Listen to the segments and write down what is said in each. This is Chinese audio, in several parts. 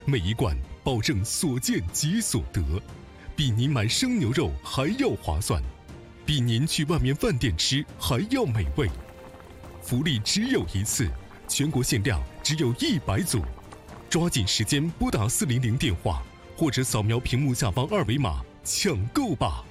每一罐保证所见即所得，比您买生牛肉还要划算，比您去外面饭店吃还要美味。福利只有一次，全国限量只有100组，抓紧时间拨打400电话，或者扫描屏幕下方2维码抢购吧！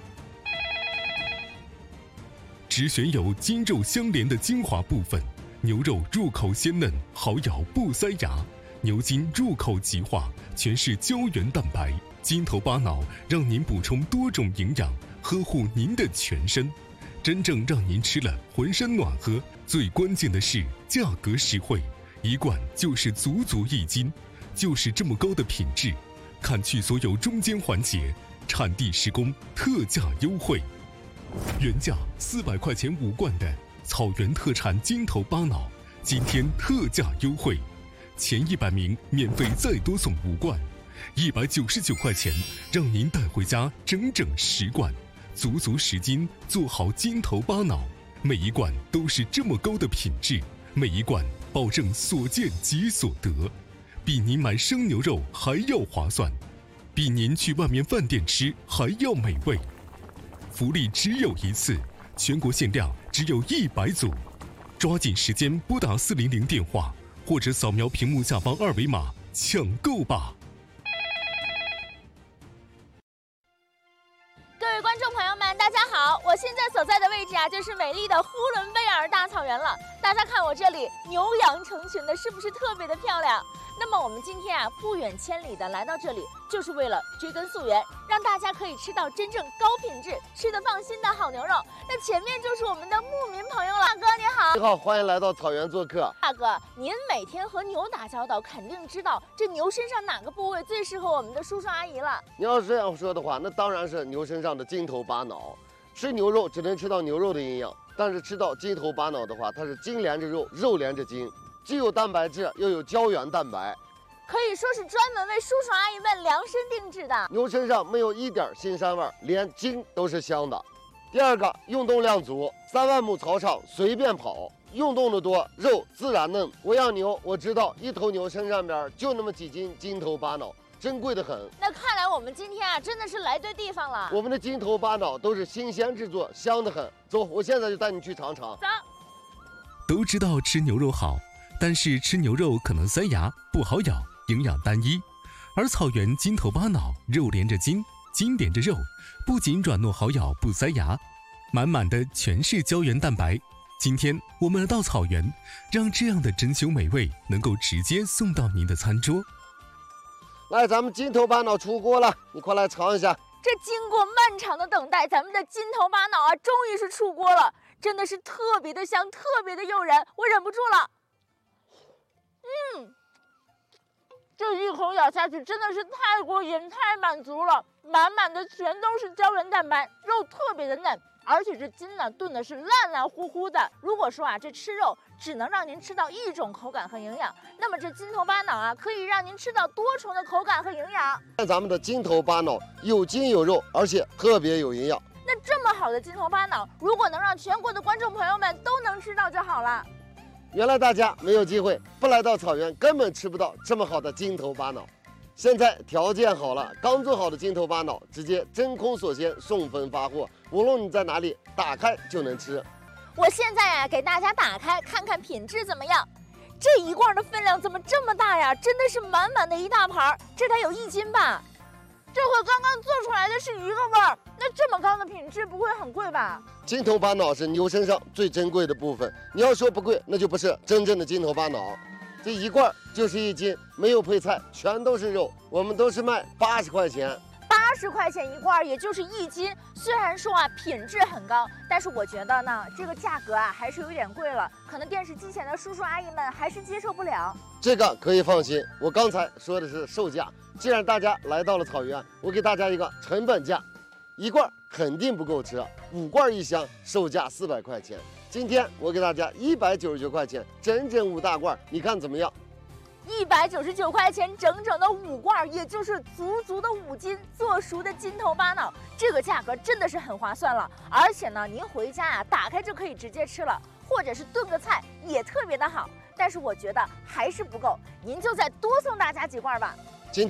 只选有筋肉相连的精华部分，牛肉入口鲜嫩，好咬不塞牙；牛筋入口即化，全是胶原蛋白。筋头巴脑让您补充多种营养，呵护您的全身，真正让您吃了浑身暖和。最关键的是价格实惠，一罐就是足足1斤，就是这么高的品质。砍去所有中间环节，产地施工，特价优惠。原价400块钱5罐的草原特产筋头巴脑，今天特价优惠，前100名免费再多送5罐，199块钱让您带回家整整10罐，足足10斤做好筋头巴脑。每一罐都是这么高的品质，每一罐保证所见即所得，比您买生牛肉还要划算，比您去外面饭店吃还要美味。福利只有一次，全国限量只有100组，抓紧时间拨打400电话，或者扫描屏幕下方2维码抢购吧！ 各位观众朋友们，大家好！我现在所在的位置啊，就是美丽的呼伦贝尔大草原了。大家看我这里牛羊成群的，是不是特别的漂亮？那么我们今天啊，不远千里的来到这里，就是为了追根溯源，让大家可以吃到真正高品质、吃得放心的好牛肉。那前面就是我们的牧民朋友了，大哥你好。 你好，欢迎来到草原做客。 大哥，您每天和牛打交道，肯定知道这牛身上哪个部位最适合我们的叔叔阿姨了。 你要是这样说的话，那当然是牛身上的筋头巴脑。吃牛肉只能吃到牛肉的营养，但是吃到筋头巴脑的话，它是筋连着肉，肉连着筋，既有蛋白质，又有胶原蛋白， 可以说是专门为叔叔阿姨们量身定制的。 牛身上没有一点腥膻味，连筋都是香的。第二个，运动量足，3万亩草场随便跑，运动的多，肉自然嫩。我养牛，我知道一头牛身上边就那么几斤筋头巴脑，珍贵的很。 那看来我们今天啊，真的是来对地方了。 我们的筋头巴脑都是新鲜制作，香得很。走，我现在就带你去尝尝。 走。 都知道吃牛肉好，但是吃牛肉可能塞牙，不好咬，营养单一。而草原筋头巴脑，肉连着筋，筋连着肉，不仅软糯好咬不塞牙，满满的全是胶原蛋白。今天我们来到草原，让这样的珍馐美味能够直接送到您的餐桌。 来，咱们筋头巴脑出锅了，你快来尝一下。 这经过漫长的等待，咱们的筋头巴脑啊，终于是出锅了，真的是特别的香，特别的诱人，我忍不住了。这一口咬下去真的是太过瘾，太满足了，满满的全都是胶原蛋白，肉特别的嫩，而且这筋呢炖的是烂烂乎乎的。如果说啊，这吃肉只能让您吃到一种口感和营养，那么这筋头巴脑啊，可以让您吃到多重的口感和营养。 咱们的筋头巴脑有筋有肉，而且特别有营养。 那这么好的筋头巴脑，如果能让全国的观众朋友们都能吃到就好了。 原来大家没有机会，不来到草原根本吃不到这么好的筋头巴脑。现在条件好了，刚做好的筋头巴脑直接真空锁鲜，送分发货，无论你在哪里，打开就能吃。 我现在呀，给大家打开看看品质怎么样。这一罐的分量怎么这么大呀？真的是满满的一大盘，这得有1斤吧？这和刚刚做出来的是一个味儿，那这么高的品质不会很贵吧？ 筋头巴脑是牛身上最珍贵的部分，你要说不贵，那就不是真正的筋头巴脑。这一罐就是1斤，没有配菜，全都是肉。我们都是卖80块钱 ，80块钱一罐，也就是1斤。虽然说啊品质很高，但是我觉得呢，这个价格啊还是有点贵了，可能电视机前的叔叔阿姨们还是接受不了。 这个可以放心，我刚才说的是售价。既然大家来到了草原，我给大家一个成本价，一罐肯定不够吃，5罐1箱，售价400块钱。今天我给大家199块钱，整整5大罐，你看怎么样 ？199块钱，整整的5罐，也就是足足的5斤做熟的筋头巴脑，这个价格真的是很划算了。而且呢，您回家啊，打开就可以直接吃了，或者是炖个菜也特别的好。但是我觉得还是不够，您就再多送大家几罐吧。